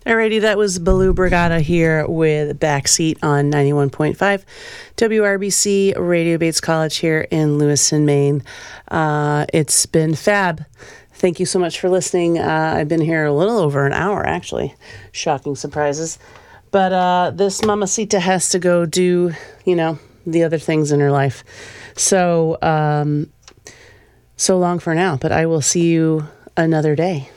Alrighty, that was Baloo Brigada here with Backseat on 91.5 WRBC Radio Bates College here in Lewiston, Maine. It's been fab. Thank you so much for listening. I've been here a little over an hour, actually. Shocking surprises. But this mamacita has to go do, the other things in her life. So, so long for now, but I will see you another day.